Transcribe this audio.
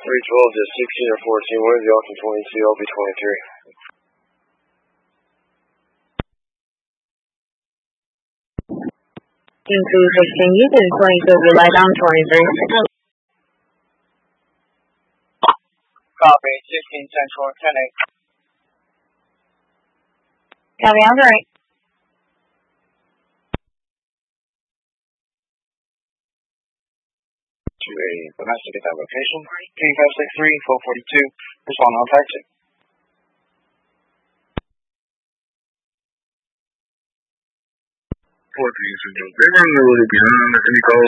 312 to 16 or 14. What is the Austin 22? I'll be 23. Into 16, you can 22, relay down 23. Copy, 16 Central, 10-8. Copy, I'm right. To a domestic at that location, King 563, 1242, respond on taxi. 14 Central. They run a little behind. Any calls